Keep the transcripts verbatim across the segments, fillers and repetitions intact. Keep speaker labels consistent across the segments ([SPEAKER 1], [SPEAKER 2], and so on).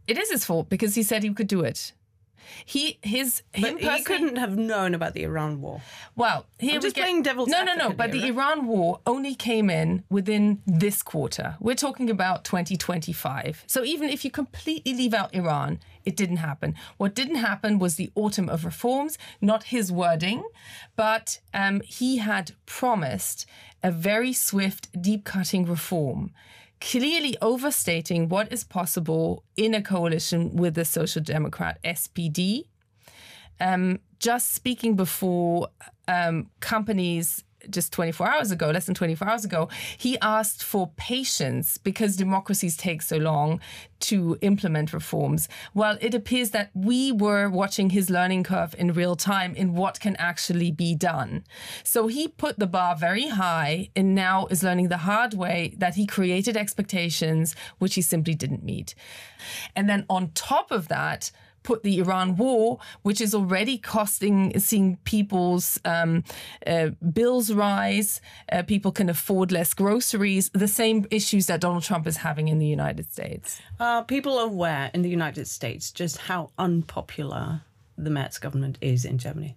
[SPEAKER 1] It is his fault because he said he could do it. He his him
[SPEAKER 2] but he couldn't have known about the Iran war.
[SPEAKER 1] Well, here
[SPEAKER 2] I'm just
[SPEAKER 1] we get,
[SPEAKER 2] playing devil's
[SPEAKER 1] no, no,
[SPEAKER 2] advocate
[SPEAKER 1] no. But
[SPEAKER 2] here,
[SPEAKER 1] the
[SPEAKER 2] right?
[SPEAKER 1] Iran war only came in within this quarter. We're talking about twenty twenty-five. So even if you completely leave out Iran, it didn't happen. What didn't happen was the autumn of reforms, not his wording, but um, he had promised a very swift, deep-cutting reform, clearly overstating what is possible in a coalition with the Social Democrat S P D. Um, just speaking before um, companies just twenty-four hours ago, less than twenty-four hours ago, he asked for patience because democracies take so long to implement reforms. Well, it appears that we were watching his learning curve in real time in what can actually be done. So he put the bar very high and now is learning the hard way that he created expectations which he simply didn't meet. And then on top of that, put the Iran war, which is already costing, seeing people's um, uh, bills rise, uh, people can afford less groceries, the same issues that Donald Trump is having in the United States.
[SPEAKER 2] Are people aware in the United States just how unpopular the Merz government is in Germany?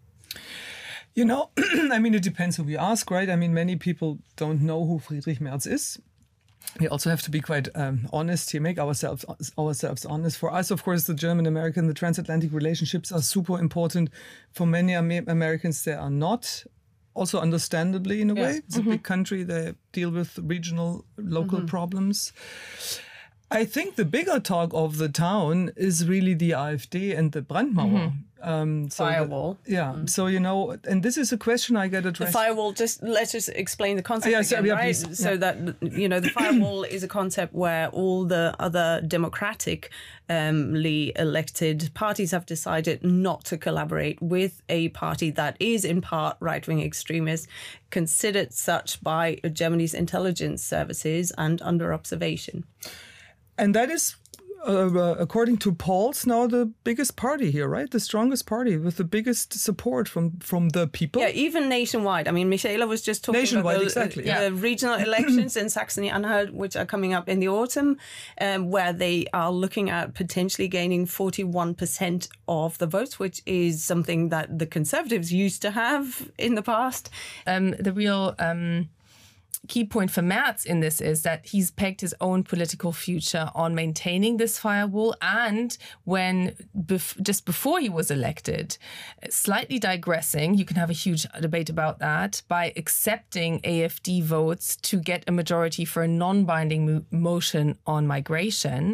[SPEAKER 3] You know, I mean, it depends who we ask, right? I mean, many people don't know who Friedrich Merz is. We also have to be quite um, honest here, make ourselves ourselves honest. For us, of course, the German-American, the transatlantic relationships are super important. For many Amer- Americans, they are not. Also, understandably, in a
[SPEAKER 1] Yeah.
[SPEAKER 3] way. It's mm-hmm. a big country. They deal with regional, local mm-hmm. problems. I think the bigger talk of the town is really the AfD and the Brandmauer.
[SPEAKER 2] Mm-hmm.
[SPEAKER 3] Um, so
[SPEAKER 2] firewall.
[SPEAKER 3] The, yeah. Mm-hmm. So, you know, and this is a question I get addressed.
[SPEAKER 2] The firewall, just let's just explain the concept
[SPEAKER 3] yeah,
[SPEAKER 2] again,
[SPEAKER 3] so, yeah,
[SPEAKER 2] right?
[SPEAKER 3] please.
[SPEAKER 2] So
[SPEAKER 3] yeah.
[SPEAKER 2] that, you know, the firewall is a concept where all the other democratically um, elected parties have decided not to collaborate with a party that is in part right-wing extremist, considered such by Germany's intelligence services and under observation.
[SPEAKER 3] And that is, uh, uh, according to polls, now the biggest party here, right? The strongest party with the biggest support from, from the people.
[SPEAKER 2] Yeah, even nationwide. I mean, Michaela was just talking
[SPEAKER 3] nationwide,
[SPEAKER 2] about the,
[SPEAKER 3] exactly,
[SPEAKER 2] the
[SPEAKER 3] yeah.
[SPEAKER 2] regional elections in Saxony-Anhalt, which are coming up in the autumn, um, where they are looking at potentially gaining forty-one percent of the votes, which is something that the Conservatives used to have in the past.
[SPEAKER 1] Um, the real... Um key point for Merz in this is that he's pegged his own political future on maintaining this firewall, and when bef- just before he was elected, slightly digressing, you can have a huge debate about that, by accepting A F D votes to get a majority for a non-binding mo- motion on migration.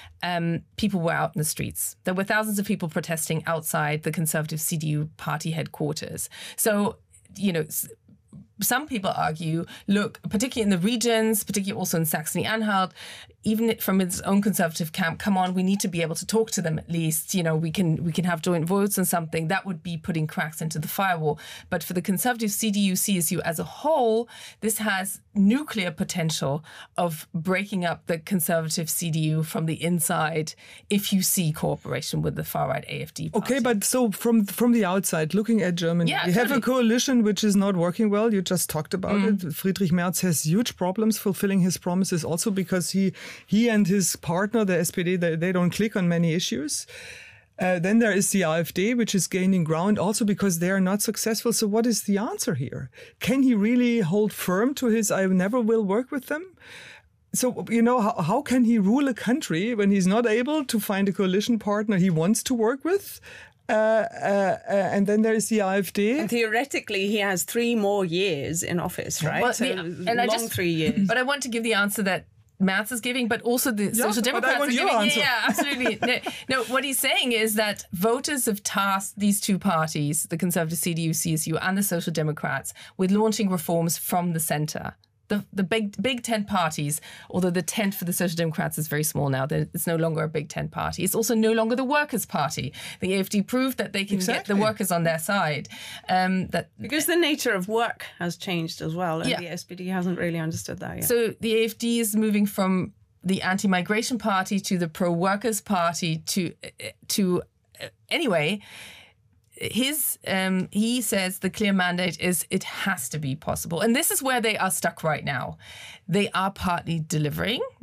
[SPEAKER 1] Um, people were out in the streets. There were thousands of people protesting outside the Conservative C D U party headquarters. So, you know, some people argue, look, particularly in the regions, particularly also in Saxony-Anhalt, even from its own conservative camp, come on, we need to be able to talk to them at least. You know, we can we can have joint votes and something. That would be putting cracks into the firewall. But for the conservative C D U, C S U as a whole, this has nuclear potential of breaking up the conservative C D U from the inside if you see cooperation with the far-right A F D party.
[SPEAKER 3] Okay, but so from from the outside, looking at Germany,
[SPEAKER 1] yeah,
[SPEAKER 3] we
[SPEAKER 1] totally.
[SPEAKER 3] have a coalition which is not working well. You just talked about mm. it. Friedrich Merz has huge problems fulfilling his promises also because he he and his partner, the S P D, they, they don't click on many issues. Uh, then there is the AfD, which is gaining ground also because they are not successful. So what is the answer here? Can he really hold firm to his I never will work with them? So, you know, how, how can he rule a country when he's not able to find a coalition partner he wants to work with? Uh, uh, uh, and then there is the AfD.
[SPEAKER 2] And theoretically, he has three more years in office, right?
[SPEAKER 1] Well,
[SPEAKER 2] so
[SPEAKER 1] the, and
[SPEAKER 2] long
[SPEAKER 1] I just,
[SPEAKER 2] three years.
[SPEAKER 1] But I want to give the answer that Merz is giving, but also the
[SPEAKER 3] yeah,
[SPEAKER 1] Social Democrats
[SPEAKER 3] I want
[SPEAKER 1] are
[SPEAKER 3] your
[SPEAKER 1] giving.
[SPEAKER 3] Answer.
[SPEAKER 1] Yeah, yeah, absolutely. no, no, what he's saying is that voters have tasked these two parties, the Conservative C D U, C S U, and the Social Democrats, with launching reforms from the centre. The the big big tent parties, although the tent for the Social Democrats is very small now, it's no longer a big tent party. It's also no longer the Workers' Party. The A F D proved that they can
[SPEAKER 3] exactly.
[SPEAKER 1] get the workers on their side. Um, that
[SPEAKER 2] because the nature of work has changed as well, and
[SPEAKER 1] yeah.
[SPEAKER 2] the S P D hasn't really understood that yet.
[SPEAKER 1] So the A F D is moving from the anti-migration party to the pro-workers party to to uh, anyway. His um, he says the clear mandate is it has to be possible. And this is where they are stuck right now. They are partly delivering.